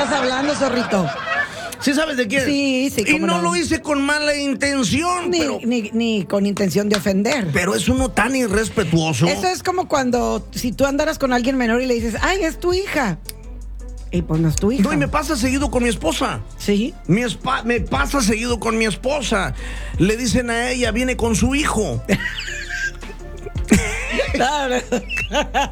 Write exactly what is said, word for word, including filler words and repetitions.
estás hablando, zorrito? ¿Sí sabes de quién? Sí, sí, Y cómo no, no. lo hice con mala intención, Ni, pero, ni, ni con intención de ofender. pero es uno tan irrespetuoso. Eso es como cuando, si tú andaras con alguien menor y le dices, ay, es tu hija. Y pues no es tu hija. No, y me pasa seguido con mi esposa. ¿Sí? Mi espa- me pasa seguido con mi esposa. Le dicen a ella, viene con su hijo. Claro.